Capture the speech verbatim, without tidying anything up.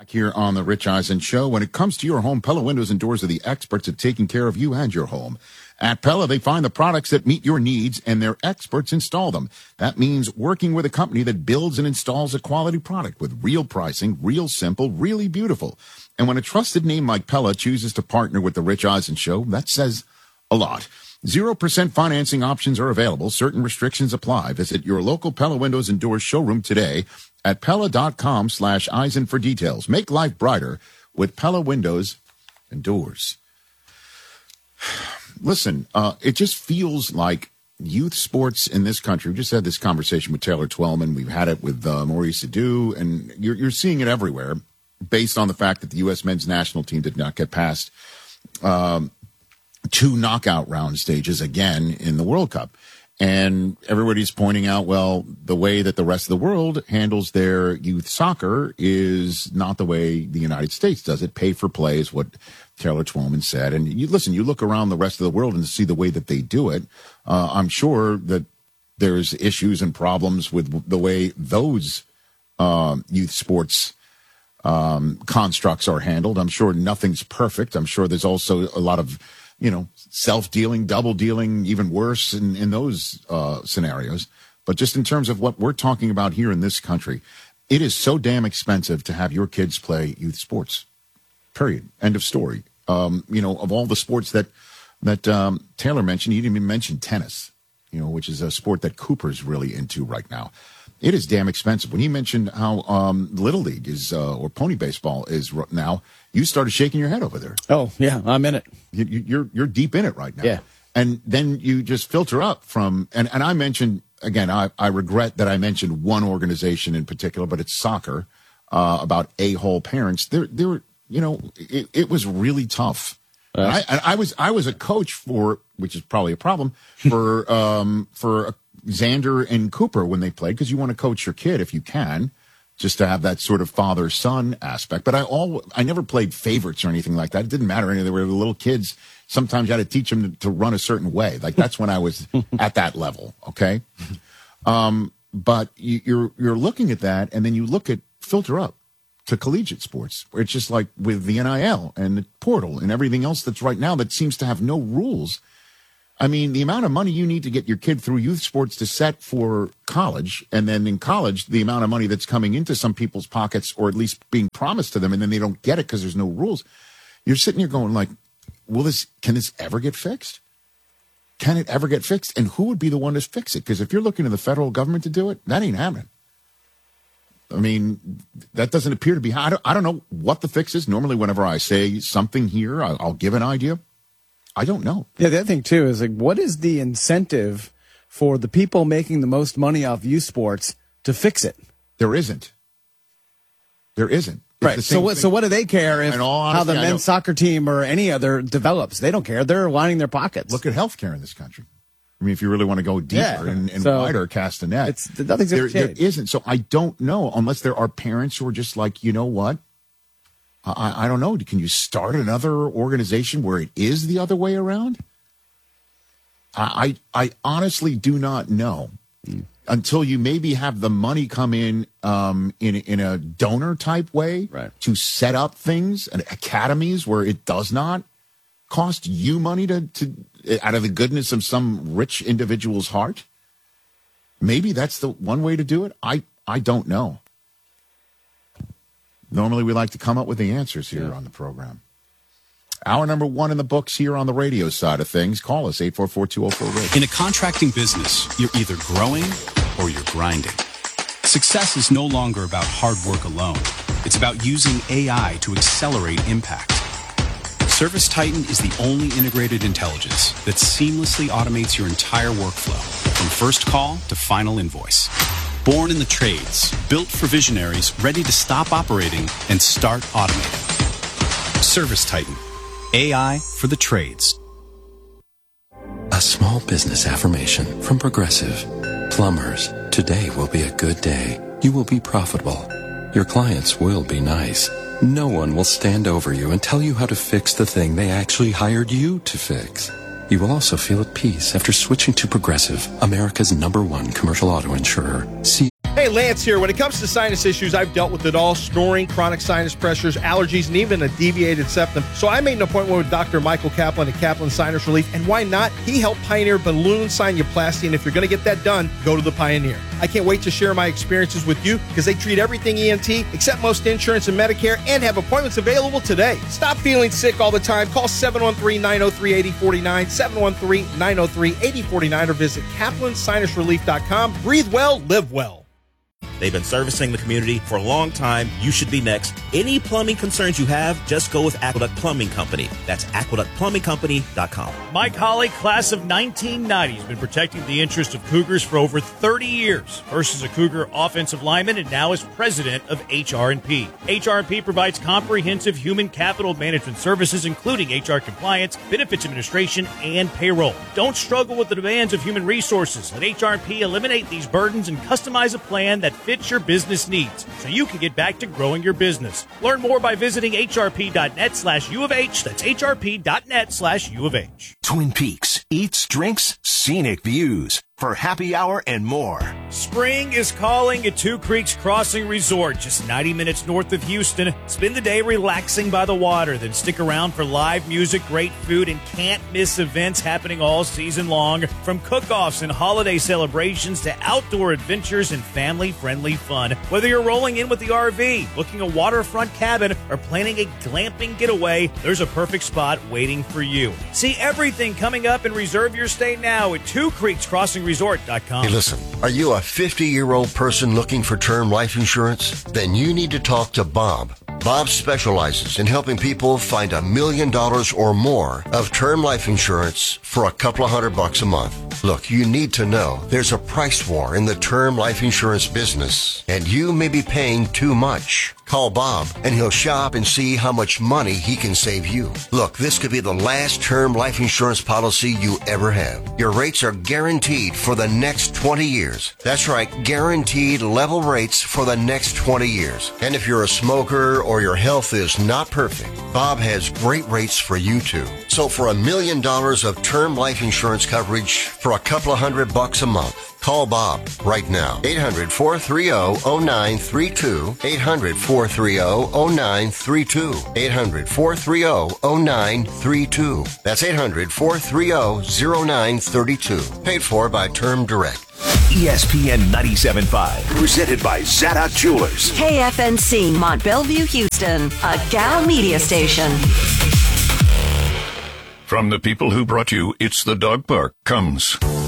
back here on the Rich Eisen Show. When it comes to your home, Pella Windows and Doors are the experts at taking care of you and your home. At Pella, they find the products that meet your needs, and their experts install them. That means working with a company that builds and installs a quality product with real pricing, real simple, really beautiful. And when a trusted name like Pella chooses to partner with the Rich Eisen Show, that says a lot. Zero percent financing options are available. Certain restrictions apply. Visit your local Pella Windows and Doors showroom today at Pella.com slash Eisen for details. Make life brighter with Pella Windows and Doors. Listen, uh, it just feels like youth sports in this country. We just had this conversation with Taylor Twellman. We've had it with uh, Maurice Adu, and you're, you're seeing it everywhere based on the fact that the U S men's national team did not get past um, two knockout round stages again in the World Cup. And everybody's pointing out, well, the way that the rest of the world handles their youth soccer is not the way the United States does it. Pay for play is what Taylor Twellman said. And you listen, you look around the rest of the world and see the way that they do it. Uh, I'm sure that there's issues and problems with the way those uh, youth sports um, constructs are handled. I'm sure nothing's perfect. I'm sure there's also a lot of, you know, self-dealing, double-dealing, even worse in, in those uh, scenarios. But just in terms of what we're talking about here in this country, it is so damn expensive to have your kids play youth sports, period. End of story. Um, you know, of all the sports that that um, Taylor mentioned, he didn't even mention tennis, you know, which is a sport that Cooper's really into right now. It is damn expensive. When he mentioned how um, Little League is, uh, or pony baseball is r- now, you started shaking your head over there. Oh, yeah, I'm in it. You, you, you're you're deep in it right now. Yeah. And then you just filter up from, and, and I mentioned, again, I, I regret that I mentioned one organization in particular, but it's soccer, uh, about a-hole parents. They're, they're, you know, it, it was really tough. Uh, and I, and I was I was a coach for, which is probably a problem, for um for Xander and Cooper when they played, because you want to coach your kid if you can, just to have that sort of father-son aspect. But I all I never played favorites or anything like that. It didn't matter. They were little kids. Sometimes you had to teach them to, to run a certain way. Like, that's when I was at that level, okay? Um, but you, you're you're looking at that, and then you look at filter up to collegiate sports, where it's just like with the N I L and the portal and everything else that's right now that seems to have no rules. I mean, the amount of money you need to get your kid through youth sports to set for college, and then in college, the amount of money that's coming into some people's pockets, or at least being promised to them, and then they don't get it because there's no rules. You're sitting here going like, will this, can this ever get fixed? Can it ever get fixed? And who would be the one to fix it? Because if you're looking to the federal government to do it, that ain't happening. I mean, that doesn't appear to be, I don't, I don't know what the fix is. Normally, whenever I say something here, I'll, I'll give an idea. I don't know. Yeah, the other thing, too, is like, what is the incentive for the people making the most money off youth sports to fix it? There isn't. There isn't. It's right. So what, so what do they care if honesty, how the men's soccer team or any other develops? They don't care. They're lining their pockets. Look at healthcare in this country. I mean, if you really want to go deeper yeah. and, and so wider, cast a net. It's, nothing's there, there isn't. So I don't know, unless there are parents who are just like, you know what? I, I don't know. Can you start another organization where it is the other way around? I I, I honestly do not know mm. until you maybe have the money come in um, in in a donor type way right. to set up things and academies where it does not cost you money to, to out of the goodness of some rich individual's heart. Maybe that's the one way to do it. I I don't know. Normally, we like to come up with the answers here yeah. on the program. Hour number one in the books here on the radio side of things. Call us, eight four four, two oh four, R I C H. In a contracting business, you're either growing or you're grinding. Success is no longer about hard work alone. It's about using A I to accelerate impact. ServiceTitan is the only integrated intelligence that seamlessly automates your entire workflow, from first call to final invoice. Born in the trades, built for visionaries ready to stop operating and start automating. ServiceTitan, A I for the trades. A small business affirmation from Progressive. Plumbers, today will be a good day. You will be profitable. Your clients will be nice. No one will stand over you and tell you how to fix the thing they actually hired you to fix. You will also feel at peace after switching to Progressive, America's number one commercial auto insurer. See Hey, Lance here. When it comes to sinus issues, I've dealt with it all. Snoring, chronic sinus pressures, allergies, and even a deviated septum. So I made an appointment with Doctor Michael Kaplan at Kaplan Sinus Relief. And why not? He helped pioneer balloon sinuplasty. And if you're going to get that done, go to the Pioneer. I can't wait to share my experiences with you because they treat everything E N T, accept most insurance and Medicare, and have appointments available today. Stop feeling sick all the time. Call seven one three, nine oh three, eight oh four nine, seven one three, nine oh three, eight oh four nine, or visit kaplan sinus relief dot com. Breathe well, live well. They've been servicing the community for a long time. You should be next. Any plumbing concerns you have, just go with Aqueduct Plumbing Company. That's aqueduct plumbing company dot com. Mike Holly, class of nineteen ninety, has been protecting the interest of Cougars for over thirty years. First as a Cougar offensive lineman and now as president of H R and P. H R and P provides comprehensive human capital management services, including H R compliance, benefits administration, and payroll. Don't struggle with the demands of human resources. Let H R and P eliminate these burdens and customize a plan that fits your business needs so you can get back to growing your business. Learn more by visiting hrp.net slash U of H. That's hrp.net slash U of H. Twin Peaks, eats, drinks, scenic views. For happy hour and more. Spring is calling at Two Creeks Crossing Resort, just ninety minutes north of Houston. Spend the day relaxing by the water, then stick around for live music, great food, and can't-miss events happening all season long. From cook-offs and holiday celebrations to outdoor adventures and family-friendly fun. Whether you're rolling in with the R V, booking a waterfront cabin, or planning a glamping getaway, there's a perfect spot waiting for you. See everything coming up and reserve your stay now at Two Creeks Crossing resort dot com. Hey, listen, are you a fifty-year-old person looking for term life insurance? Then you need to talk to Bob. Bob specializes in helping people find a million dollars or more of term life insurance for a couple of hundred bucks a month. Look, you need to know there's a price war in the term life insurance business, and you may be paying too much. Call Bob, and he'll shop and see how much money he can save you. Look, this could be the last term life insurance policy you ever have. Your rates are guaranteed for the next twenty years. That's right, guaranteed level rates for the next twenty years. And if you're a smoker or your health is not perfect, Bob has great rates for you too. So for a million dollars of term life insurance coverage for a couple of hundred bucks a month, call Bob right now. eight hundred, four three zero, zero nine three two. eight hundred, four three zero, zero nine three two. eight hundred, four three zero, zero nine three two. That's eight hundred, four three zero, zero nine three two. Paid for by Term Direct. E S P N ninety-seven point five, presented by Zadok Jewelers. K F N C, Mont Bellevue, Houston, a Gal Media station. From the people who brought you It's the Dog Park comes